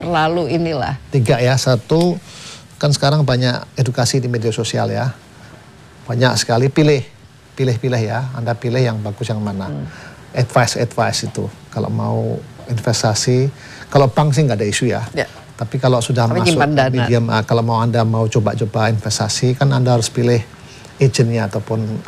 terlalu inilah. 3 ya, satu kan sekarang banyak edukasi di media sosial ya, banyak sekali pilih ya, Anda pilih yang bagus yang mana. Advice itu kalau mau investasi, kalau bank sih nggak ada isu ya. Tapi kalau sudah masuk ke medium, kalau Anda mau coba-coba investasi kan Anda harus pilih agentnya ataupun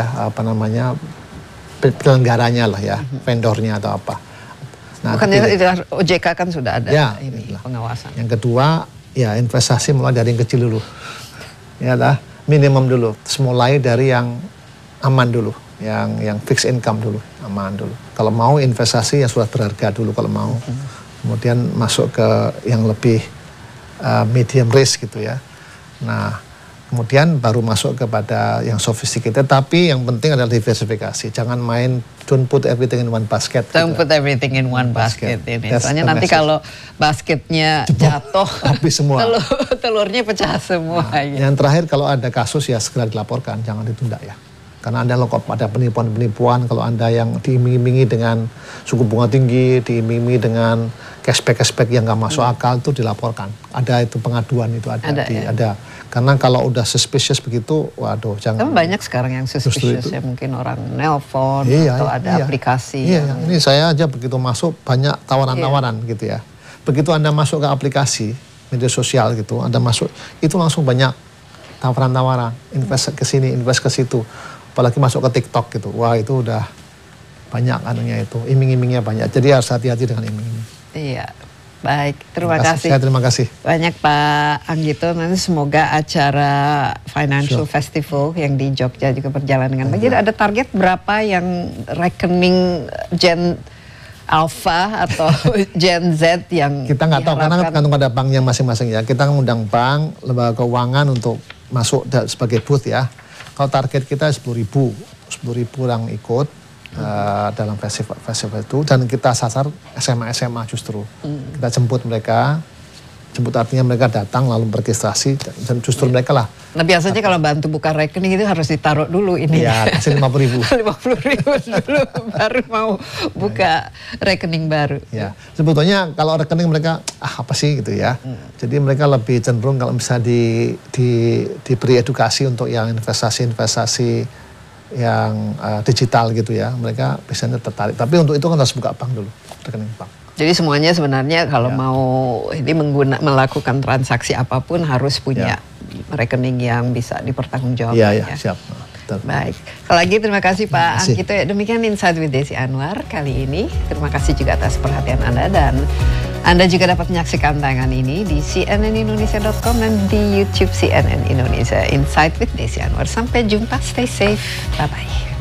penyelenggaranya lah ya, vendornya atau apa. Nah, bukannya OJK kan sudah ada ya, pengawasan. Yang kedua ya investasi mulai dari yang kecil dulu, ya lah minimum dulu, mulai dari yang aman dulu, yang fixed income dulu, aman dulu. Kalau mau investasi yang sudah berharga dulu kalau mau, kemudian masuk ke yang lebih medium risk gitu ya. Nah kemudian baru masuk kepada yang sophisticated, tapi yang penting adalah diversifikasi. Jangan main don't put everything in one basket. Don't put everything in one basket ini. Soalnya nanti kalau basketnya jatuh, habis semua. Telurnya pecah semua. Nah, yang terakhir kalau ada kasus ya segera dilaporkan, jangan ditunda ya. Karena Anda kalau ada penipuan-penipuan, kalau Anda yang diiming-imingi dengan suku bunga tinggi, diiming-imingi dengan cashback yang nggak masuk akal, itu dilaporkan. Ada itu pengaduan itu ada. Karena kalau udah suspicious begitu, waduh jangan. Tapi banyak sekarang yang suspicious ya, mungkin orang nelpon atau ada aplikasi. Iya, ini saya aja begitu masuk banyak tawaran-tawaran gitu ya. Begitu Anda masuk ke aplikasi media sosial gitu, Anda masuk itu langsung banyak tawaran-tawaran, invest ke sini, invest ke situ. Apalagi masuk ke TikTok gitu, wah itu udah banyak anunya itu, iming-imingnya banyak. Jadi harus hati-hati dengan iming-iming. Iya, baik. Terima kasih. Terima kasih banyak Pak Anggito. Nanti semoga acara Financial Festival yang di Jogja juga berjalan dengan baik. Jadi ada target berapa yang rekening Gen Alpha atau Gen Z yang kita nggak tahu karena tergantung pada banknya masing-masing ya. Kita ngundang bank, lembaga keuangan untuk masuk sebagai booth ya. Kalau target kita 10.000 orang ikut dalam festival itu, dan kita sasar SMA justru. Kita jemput mereka, jemput artinya mereka datang lalu berregistrasi dan justru mereka lah. Nah biasanya kalau bantu buka rekening itu harus ditaruh dulu ini. Iya, kasih 50.000. 50.000 dulu baru mau buka rekening baru. Ya, sebetulnya kalau rekening mereka apa sih gitu ya. Jadi mereka lebih cenderung kalau bisa diberi edukasi untuk yang investasi yang digital gitu ya. Mereka biasanya tertarik. Tapi untuk itu kan harus buka bank dulu, rekening bank. Jadi semuanya sebenarnya kalau mau ini melakukan transaksi apapun harus punya rekening yang bisa dipertanggungjawabkan. Iya, siap. Baik. Sekali lagi terima kasih Pak Anggito. Demikian Insight with Desi Anwar kali ini. Terima kasih juga atas perhatian Anda, dan Anda juga dapat menyaksikan tayangan ini di cnnindonesia.com dan di YouTube CNN Indonesia. Insight with Desi Anwar. Sampai jumpa, stay safe. Bye-bye.